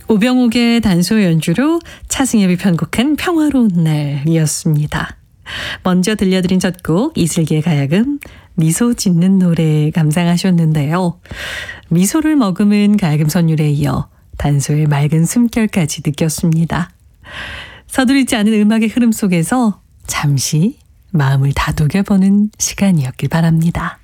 오병옥의 단소 연주로 차승엽이 편곡한 평화로운 날이었습니다. 먼저 들려드린 첫 곡 이슬기의 가야금 미소 짓는 노래 감상하셨는데요. 미소를 머금은 가야금 선율에 이어 단소의 맑은 숨결까지 느꼈습니다. 서두르지 않은 음악의 흐름 속에서 잠시 마음을 다독여보는 시간이었길 바랍니다.